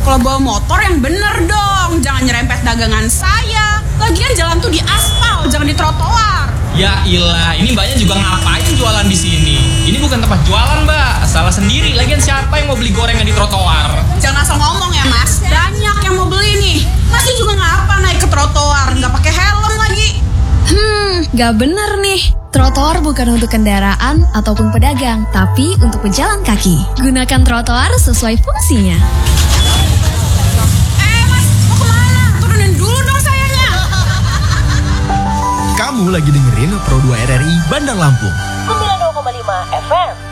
Kalau bawa motor yang bener dong, jangan nyerempet dagangan saya. Lagian jalan tuh di aspal, jangan di trotoar. Ya ilah, ini mbaknya juga ngapain jualan di sini? Ini bukan tempat jualan, Mbak. Salah sendiri. Lagian siapa yang mau beli gorengan di trotoar? Jangan asal ngomong ya, Mas. Banyak yang mau beli nih. Masih juga ngapa naik ke trotoar, nggak pakai helm lagi. Gak bener nih. Trotoar bukan untuk kendaraan ataupun pedagang, tapi untuk pejalan kaki. Gunakan trotoar sesuai fungsinya. Mas, mau kemana? Turunin dulu dong sayanya. Kamu lagi dengerin Pro 2 RRI Bandar Lampung 92,5 FM.